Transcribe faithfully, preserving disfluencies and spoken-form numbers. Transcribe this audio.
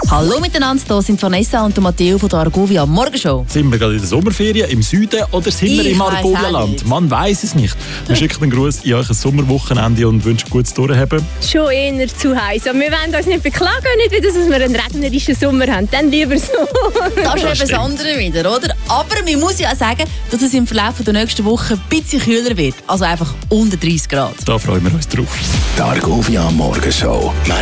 Hallo miteinander, hier sind Vanessa und Matteo von der Argovia Morgenshow. Sind wir gerade in der Sommerferien im Süden oder sind wir Ich im weiss auch Argovialand? nicht. Man weiß es nicht. Wir schicken einen Gruß in euch ein Sommerwochenende und wünschen gutes Durchhaben. Schon eher zu heiß. Aber wir wollen uns nicht beklagen, nicht wieder, dass wir einen regnerischen Sommer haben. Dann lieber so. Das ist eben das stimmt. andere wieder, oder? Aber man muss ja auch sagen, dass es im Verlauf der nächsten Woche ein bisschen kühler wird. Also einfach unter dreißig Grad. Da freuen wir uns drauf. Die Argovia Morgenshow.